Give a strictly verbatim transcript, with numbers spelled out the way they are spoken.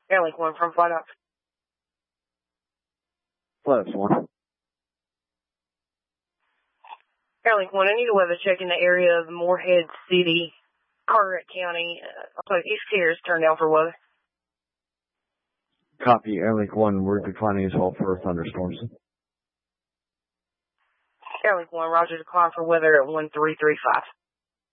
Airlink one from Flight Ops. Flight Ops one. Airlink one, I need a weather check in the area of Moorhead City, Carteret County. Uh, I'll East Tier is turned down for weather. Copy, Airlink one, we're declining as well for thunderstorms. Airlink one, roger, decline for weather at one three three five.